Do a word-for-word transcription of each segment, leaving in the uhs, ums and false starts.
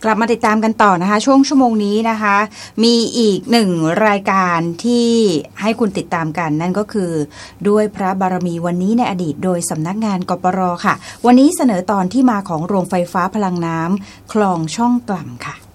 กลับมาติดตามกันต่อนะคะช่วงชั่วโมงนี้นะคะมีอีกหนึ่งรายการที่ให้คุณติดตามกันนั่นก็คือด้วยพระบารมีวันนี้ในอดีตโดยสำนักงานกปร.ค่ะวันนี้เสนอตอนที่มาของโรงไฟฟ้าพลังน้ำคลองช่องกล่ำค่ะ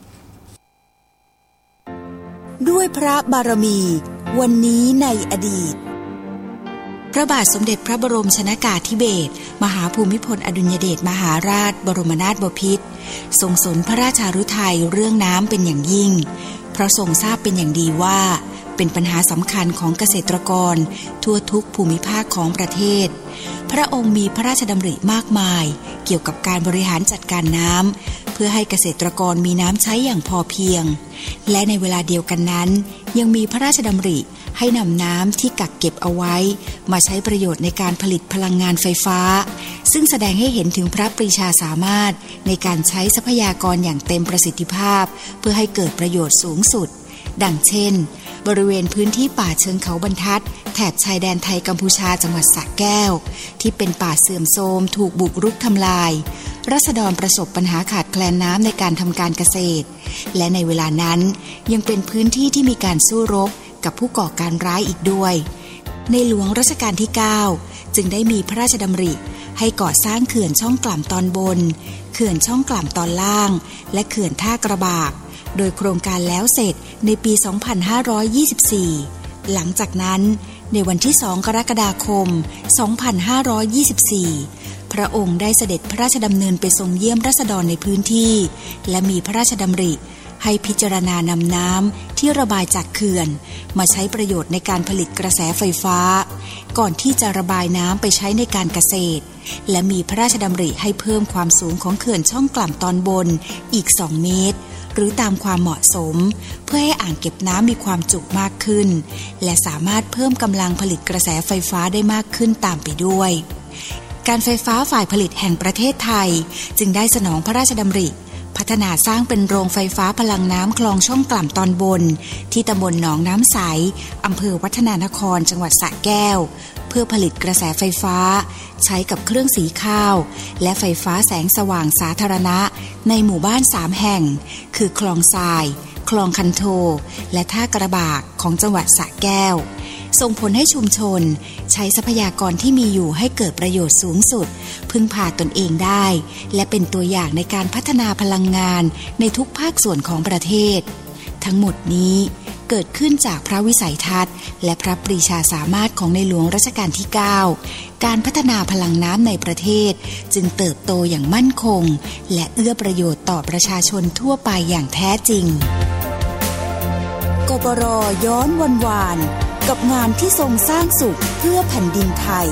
ด้วยพระบารมีวันนี้ในอดีตพระบาทสมเด็จพระบรมชนกาธิเบศรมหาภูมิพลอดุลยเดชมหาราชบรมนาถบพิตรทรงสนพระราชาฤทัยเรื่องน้ำเป็นอย่างยิ่งเพราะทรงทราบเป็นอย่างดีว่าเป็นปัญหาสำคัญของเกษตรกรทั่วทุกภูมิภาคของประเทศพระองค์มีพระราชดำริมากมายเกี่ยวกับการบริหารจัดการน้ำเพื่อให้เกษตรกรมีน้ำใช้อย่างพอเพียงและในเวลาเดียวกันนั้นยังมีพระราชดำริให้นำน้ำที่กักเก็บเอาไว้มาใช้ประโยชน์ในการผลิตพลังงานไฟฟ้าซึ่งแสดงให้เห็นถึงพระปรีชาสามารถในการใช้ทรัพยากรอย่างเต็มประสิทธิภาพเพื่อให้เกิดประโยชน์สูงสุดดังเช่นบริเวณพื้นที่ป่าเชิงเขาบรรทัดแถบชายแดนไทยกัมพูชาจังหวัดสระแก้วที่เป็นป่าเสื่อมโทรมถูกบุกรุกทำลายราษฎรประสบปัญหาขาดแคลนน้ำในการทำการเกษตรและในเวลานั้นยังเป็นพื้นที่ที่มีการสู้รบกับผู้ก่อการร้ายอีกด้วยในหลวงรัชกาลที่เก้าจึงได้มีพระราชดำริให้ก่อสร้างเขื่อนช่องกล่ำตอนบนเขื่อนช่องกล่ำตอนล่างและเขื่อนท่ากระบากโดยโครงการแล้วเสร็จในปี สองพันห้าร้อยยี่สิบสี่ หลังจากนั้นในวันที่ สอง กรกฎาคม สองพันห้าร้อยยี่สิบสี่ พระองค์ได้เสด็จพระราชดำเนินไปทรงเยี่ยมราษฎรในพื้นที่และมีพระราชดำริให้พิจารณานำน้ำที่ระบายจากเขื่อนมาใช้ประโยชน์ในการผลิตกระแสไฟฟ้าก่อนที่จะระบายน้ำไปใช้ในการเกษตรและมีพระราชดำริให้เพิ่มความสูงของเขื่อนช่องกล่ำตอนบนอีกสองเมตรหรือตามความเหมาะสมเพื่อให้อ่างเก็บน้ำมีความจุมากขึ้นและสามารถเพิ่มกำลังผลิตกระแสไฟฟ้าได้มากขึ้นตามไปด้วยการไฟฟ้าฝ่ายผลิตแห่งประเทศไทยจึงได้สนองพระราชดำริพัฒนาสร้างเป็นโรงไฟฟ้าพลังน้ำคลองช่องกล่ำตอนบนที่ตำบลหนองน้ำใสอำเภอวัฒนานครจังหวัดสระแก้วเพื่อผลิตกระแสไฟฟ้าใช้กับเครื่องสีข้าวและไฟฟ้าแสงสว่างสาธารณะในหมู่บ้านสามแห่งคือคลองทรายคลองคันโทและท่ากระบากของจังหวัดสระแก้วส่งผลให้ชุมชนใช้ทรัพยากรที่มีอยู่ให้เกิดประโยชน์สูงสุดพึ่งพาตนเองได้และเป็นตัวอย่างในการพัฒนาพลังงานในทุกภาคส่วนของประเทศทั้งหมดนี้เกิดขึ้นจากพระวิสัยทัศน์และพระปรีชาสามารถของในหลวงรัชกาลที่เก้าการพัฒนาพลังน้ำในประเทศจึงเติบโตอย่างมั่นคงและเอื้อประโยชน์ต่อประชาชนทั่วไปอย่างแท้จริงกปร.ย้อนวันวานกับงานที่ทรงสร้างสุขเพื่อแผ่นดินไทย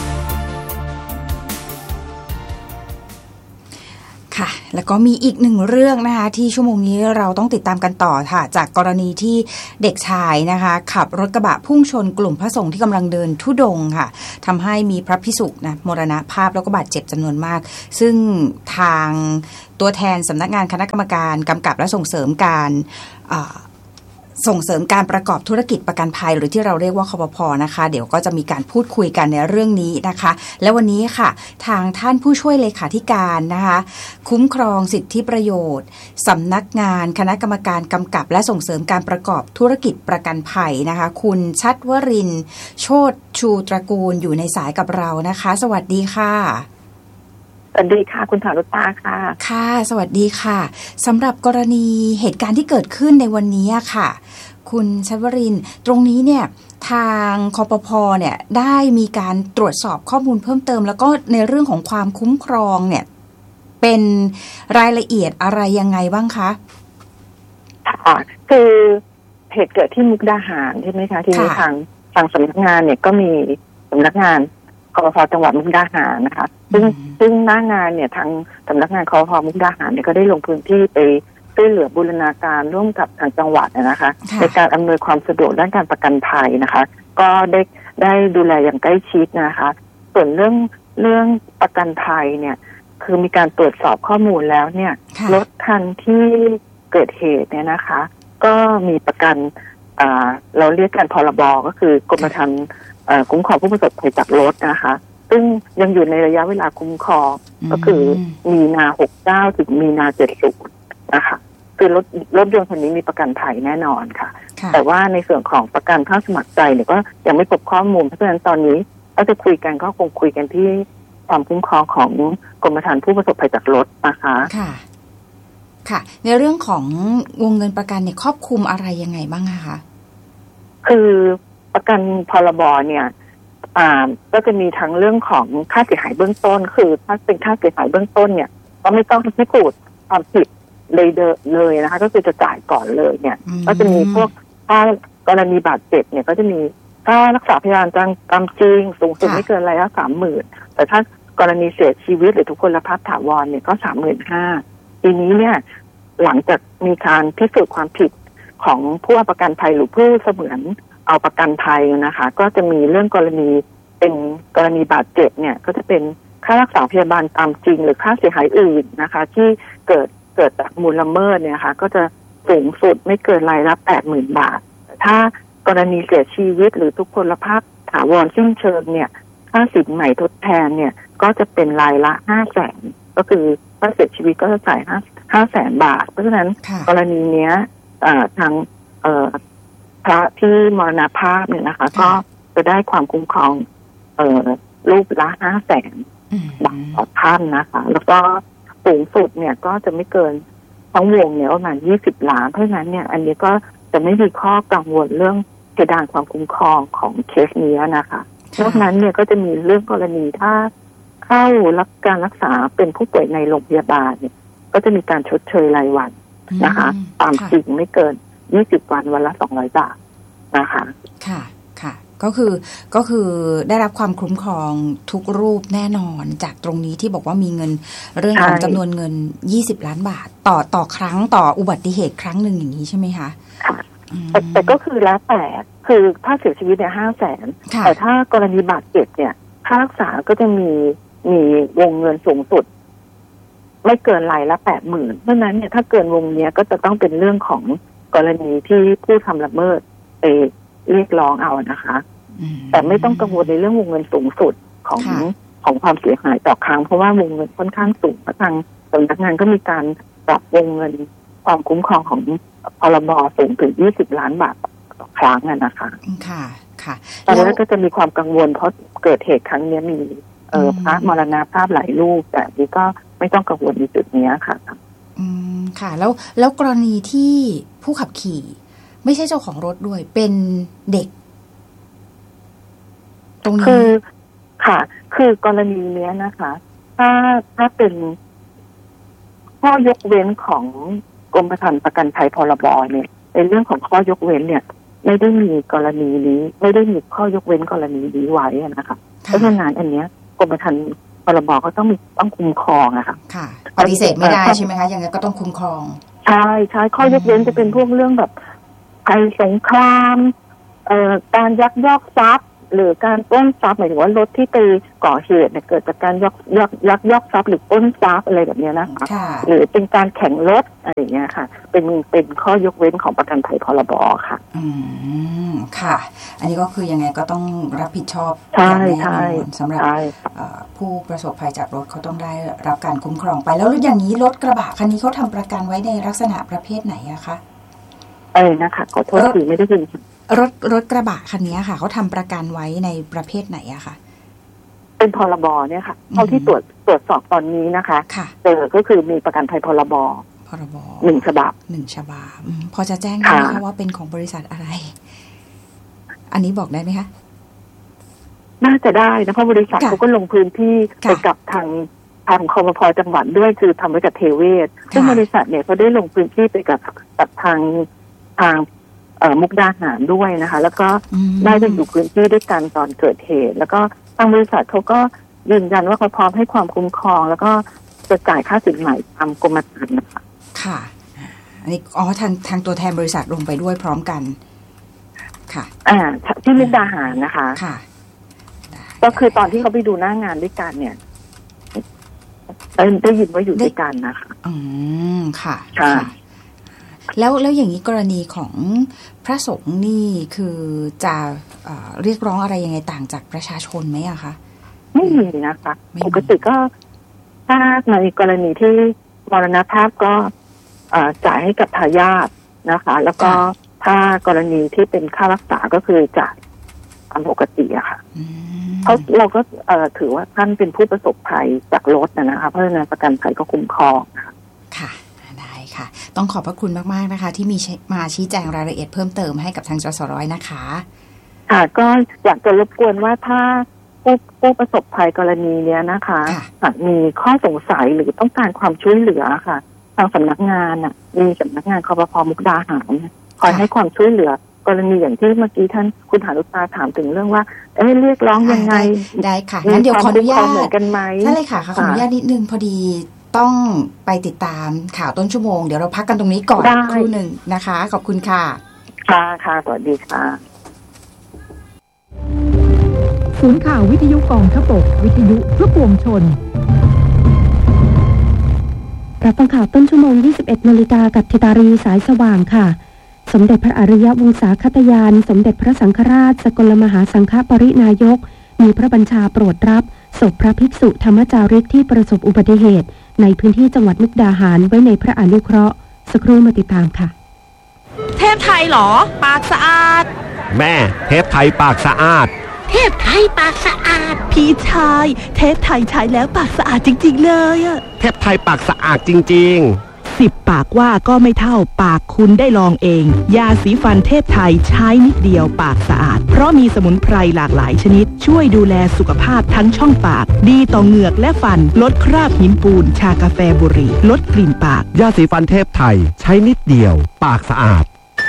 ค่ะแล้วก็มีอีกหนึ่งเรื่องนะคะที่ชั่วโมงนี้เราต้องติดตามกันต่อค่ะจากกรณีที่เด็กชายนะคะขับรถกระบะพุ่งชนกลุ่มพระสงฆ์ที่กำลังเดินธุดงค์ค่ะทำให้มีพระภิกษุนะมรณภาพแล้วก็บาดเจ็บจำนวนมากซึ่งทางตัวแทนสำนักงานคณะกรรมการกำกับและส่งเสริมการส่งเสริมการประกอบธุรกิจประกันภัยหรือที่เราเรียกว่าคปภ.นะคะเดี๋ยวก็จะมีการพูดคุยกันในเรื่องนี้นะคะและวันนี้ค่ะทางท่านผู้ช่วยเลขาธิการนะคะคุ้มครองสิทธิประโยชน์สำนักงานคณะกรรมการกำกับและส่งเสริมการประกอบธุรกิจประกันภัยนะคะคุณชัดวรินทร์โชติชูตระกูลอยู่ในสายกับเรานะคะสวัสดีค่ะสวัสดีค่ะคุณถารุตาค่ะค่ะสวัสดีค่ะสำหรับกรณีเหตุการณ์ที่เกิดขึ้นในวันนี้ค่ะคุณชัดวรินทร์ตรงนี้เนี่ยทางคปภ.เนี่ยได้มีการตรวจสอบข้อมูลเพิ่มเติมแล้วก็ในเรื่องของความคุ้มครองเนี่ยเป็นรายละเอียดอะไรยังไงบ้างคะค่ะคือเหตุเกิดที่มุกดาหารใช่ไหมคะที่ทางทางสำนักงานเนี่ยก็มีสำนักงานคปภ.จังหวัดมุกดาหารนะคะซึ่งซึ่งหน้างานเนี่ยทางสำนักงานคปภ.มุกดาหารเนี่ยก็ได้ลงพื้นที่ไปช่วยเหลือบูรณาการร่วมกับทางจังหวัดนะคะในการอำนวยความสะดวกด้านการประกันภัยนะคะก็ได้ได้ดูแลอย่างใกล้ชิดนะคะส่วนเรื่องเรื่องประกันภัยเนี่ยคือมีการตรวจสอบข้อมูลแล้วเนี่ยรถคันที่เกิดเหตุเนี่ยนะคะก็มีประกันอ่าเราเรียกกันพรบก็คือกรมธรรม์คุ้มครองผู้ประสบภัยจากรถนะคะซึ่งยังอยู่ในระยะเวลาคุ้มครองก็คือมีนาหกสิบเก้าถึงมีนาเจ็ดสิบนะคะคือรถรถยนต์คันนี้มีประกันภัยแน่นอนค่ะแต่ว่าในส่วนของประกันภาคสมัครใจเนี่ยก็ยังไม่พบข้อมูลเพราะฉะนั้นตอนนี้ถ้าจะคุยกันก็คงคุยกันที่ความคุ้มครองของกรมธรรม์ผู้ประสบภัยจากรถนะคะค่ะค่ะในเรื่องของวงเงินประกันเนี่ยครอบคลุมอะไรยังไงบ้างคะคือประกันพรบเนี่ยอ่าก็จะมีทั้งเรื่องของค่าเสียหายเบื้องต้นคือถ้าเป็นค่าเสียหายเบื้องต้นเนี่ยก็ไม่ต้องพิสูจน์ความผิดเลยเลยนะคะก็คือจะจ่ายก่อนเลยเนี่ยก็จะมีพวกถ้ากรณีบาดเจ็บเนี่ยก็จะมีค่ารักษาพยาบาลตามจริงสูงสุดไม่เกินรายละสามหมื่นแต่ถ้ากรณีเสียชีวิตหรือทุกพลภาพถาวรเนี่ยก็สามหมื่นห้าทีนี้เนี่ยหลังจากมีการพิสูจน์ความผิดของผู้ประกันภัยหรือผู้เสมือนเอาประกันภัยนะคะก็จะมีเรื่องกรณีเป็นกรณีบาดเจ็บเนี่ยก็จะเป็นค่ารักษาพยาบาลตามจริงหรือค่าเสียหายอื่นนะคะที่เกิดเกิดจากมูลละเมิดเนี่ยค่ะก็จะสูงสุดไม่เกินรายละแปดหมื่นบาทถ้ากรณีเสียชีวิตหรือทุกพลภาพถาวรสิ้นเชิงเนี่ยค่าสินใหม่ทดแทนเนี่ยก็จะเป็นรายละห้าแสนก็คือถ้าเสียชีวิตก็จะจ่ายห้าห้าแสนบาทเพราะฉะนั้นกรณีเนี้ยทางพระที่มรณภาพเนี่ยนะคะก็จะได้ความคุ้มครองรูปละห้าแสนบาทต่อท่านนะคะแล้วก็สูงสุดเนี่ยก็จะไม่เกินทั้งวงเนี่ยประมาณยี่สิบล้านเพราะฉะนั้นเนี่ยอันนี้ก็จะไม่มีข้อกังวลเรื่องเพดานความคุ้มครองของเคสนี้นะคะนอกนั้นเนี่ยก็จะมีเรื่องกรณีถ้าเข้ารับการรักษาเป็นผู้ป่วยในโรงพยาบาลเนี่ยก็จะมีการชดเชยรายวันนะคะตามจริงไม่เกินยี่สิบวันวันละสองร้อยบาทนะคะค่ะค่ะก็คือก็คือได้รับความคุ้มครองทุกรูปแน่นอนจากตรงนี้ที่บอกว่ามีเงินเรื่องของจำนวนเงินยี่สิบล้านบาทต่อต่อครั้งต่ออุบัติเหตุครั้งหนึ่งอย่างนี้ใช่ไหมคะค่ะแต่แต่ก็คือแล้วแต่คือถ้าเสียชีวิตเนี่ยห้าแสนแต่ถ้ากรณีบาดเจ็บเนี่ยค่ารักษาก็จะมีมีวงเงินสูงสุดไม่เกินรายละแปดหมื่นเพราะนั้นเนี่ยถ้าเกินวงเนี้ยก็จะต้องเป็นเรื่องของกรณีที่ผู้ทำละเมิดไปเรียกร้องเอานะคะแต่ไม่ต้องกังวลในเรื่องวงเงินสูงสุดของของความเสียหายต่อครั้งเพราะว่าวงเงินค่อนข้างสูงทางสำนักงานก็มีการปรับวงเงินความคุ้มครองของพรบสูงถึงยี่สิบล้านบาทต่อครั้งนะคะค่ะค่ะตอนนี้ก็จะมีความกังวลเพราะเกิดเหตุครั้งนี้มีเอ่อพระมรณภาพหลายรูปแต่นี้ก็ไม่ต้องกังวลในจุดนี้ค่ะอืมค่ะแล้วแล้วกรณีที่ผู้ขับขี่ไม่ใช่เจ้าของรถด้วยเป็นเด็กตรงนี้คือค่ะคือกรณีเนี้ยนะคะถ้าถ้าเป็นข้อยกเว้นของกรมธรรม์ประกันภัยพรบเนี่ยในเรื่องของข้อยกเว้นเนี่ยไม่ได้มีกรณีนี้ไม่ได้มีข้อยกเว้นกรณีนี้ไว้นะคะเพราะฉะนั้นอันเนี้ยกรมธรรม์พรบก็ต้องมีต้องคุ้มครองอะค่ะค่ะปฏิเสธไม่ได้ใช่ไหมคะยังไงก็ต้องคุ้มครองใช่ใช่ข้อยกเว้นจะเป็นพวกเรื่องแบบภัยสงครามเอ่อการยักยอกทรัพย์หรือการปล้นทรัพย์หมายถึงว่ารถที่ไปก่อเหตุเนี่ยเกิดจากการยักยักยักยอกทรัพย์หรือปล้นทรัพย์อะไรแบบนี้นะคะหรือเป็นการแข่งรถอะไรอย่างเงี้ยค่ะเป็นเป็นข้อยกเว้นของประกันภัยพรบค่ะอืมค่ะอันนี้ก็คือยังไงก็ต้องรับผิดชอบใช่ใช่สำหรับผู้ประสบภัยจากรถเขาต้องได้รับการคุ้มครองไปแล้วอย่างนี้รถกระบะคันนี้เขาทำประกันไว้ในลักษณะประเภทไหนอะคะเออนะคะขอโทษทีไม่ได้ยินรถรถกระบะคันนี้ค่ะเขาทำประกันไว้ในประเภทไหนอะคะเป็นพรบเนี่ยค่ะเท่าที่ตรวจตรวจสอบตอนนี้นะคะเจอก็คือมีประกันภัยพรบพรบหนึ่งฉบับหนึ่งฉบับพอจะแจ้งได้ไหมคะว่าเป็นของบริษัทอะไรอันนี้บอกได้ไหมคะน่าจะได้นะเพราะบริษัทเขาก็ลงพื้นที่ไปกับทางทางคมพ.จังหวัดด้วยคือทำไว้กับเทเวศซึ่งบริษัทเนี่ยเขาได้ลงพื้นที่ไปกับกับทางทางเอ่อมุกดาหารด้วยนะคะแล้วก็ได้ไปอยู่พื้นที่ด้วยกันตอนเกิดเหตุแล้วก็ทางบริษัทเขาก็ยืนยันว่าเขาพร้อมให้ความคุ้มครองแล้วก็จะจ่ายค่าสินใหม่ตามกรมธรรม์นะคะค่ะอันนี้อ๋อทางทางตัวแทนบริษัทลงไปด้วยพร้อมกันค่ะอ่าที่มุกดาหารนะคะค่ะก็คือตอนที่เขาไปดูหน้างานด้วยกันเนี่ยได้ยินว่าอยู่ด้วยกันนะคะอืมค่ะค่ะแล้วแล้วอย่างนี้กรณีของพระสงฆ์นี่คือจะเอ่อเรียกร้องอะไรยังไงต่างจากประชาชนไหมอะคะไม่มีนะคะปกติก็ถ้าในกรณีที่มรณภาพก็จ่ายให้กับทายาทนะคะแล้วก็ถ้ากรณีที่เป็นค่ารักษาก็คือจ่ายตามปกติอะค่ะเพราะเราก็ถือว่าท่านเป็นผู้ประสบภัยจากรถนะคะเพราะฉะนั้นประกันภัยก็คุ้มครองค่ะได้ค่ะต้องขอบพระคุณมากๆนะคะที่มีมาชี้แจงรายละเอียดเพิ่มเติมให้กับทางจสร้อยนะคะค่ะก็อยากจะรบกวนว่าถ้าผู้ผู้ประสบภัยกรณีเนี้ยนะคะหากมีข้อสงสัยหรือต้องการความช่วยเหลือค่ะทางสำนักงานอ่ะมีสำนักงานคปภ.มุกดาหารคอยให้ความช่วยเหลือกรณีอย่างที่เมื่อกี้ท่านคุณหารุตาถามถึงเรื่องว่าเอ๊ะเรียกร้องยังไงได้ค่ะงั้นเดี๋ยวขออนุญาตเหมือนกันไหมใช่เลยค่ะขออนุญาตนิดนึงพอดีต้องไปติดตามข่าวต้นชั่วโมงเดี๋ยวเราพักกันตรงนี้ก่อนครู่หนึ่งนะคะขอบคุณค่ะค่ะค่ะสวัสดีค่ะศูนย์ข่าววิทยุกองทพบกวิทยุเพื่อปวงชนรับฟังข่าวต้นชั่วโมง ยี่สิบเอ็ดนาฬิกา กับธิตารีสายสว่างค่ะสมเด็จพระอริยวงศาคตยานสมเด็จพระสังฆราชสกลมหาสังฆปรินายกมีพระบัญชาโปรดรับศพพระภิกษุธรรมจาริกที่ประสบอุบัติเหตุในพื้นที่จังหวัดมุกดาหารไว้ในพระอนุเคราะห์สักครู่มาติดตามค่ะเทพไทยหรอปากสะอาดแม่เทพไทยปากสะอาดเทพไทยปากสะอาดพี่ชายเทพไทยใช้แล้วปากสะอาดจริงๆเลยอะเทพไทยปากสะอาดจริงๆสิบปากว่าก็ไม่เท่าปากคุณได้ลองเองยาสีฟันเทพไทยใช้นิดเดียวปากสะอาดเพราะมีสมุนไพรหลากหลายชนิดช่วยดูแลสุขภาพทั้งช่องปากดีต่อเหงือกและฟันลดคราบหินปูนชากาแฟบุหรี่ลดกลิ่นปากยาสีฟันเทพไทยใช้นิดเดียวปากสะอาด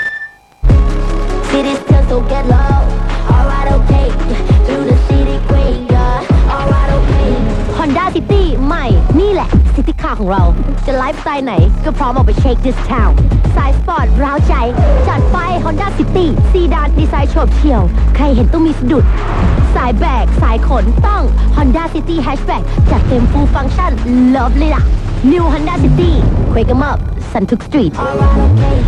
Honda City ใหม่นี่แหละซิตี้คาร์ของเราจะไลฟ์สไตล์ไหนก็พร้อมออกไปเช็ค this town สายสปอร์ตร้าวใจจัดไป Honda City ซีดานดีไซน์โฉบเฉี่ยวใครเห็นต้องมีสะดุดสายแบกสายขนต้อง Honda City Hatchback จัดเต็ม full function เลิฟเลยล่ะ New Honda City Quake 'em up สันทุกสตรีท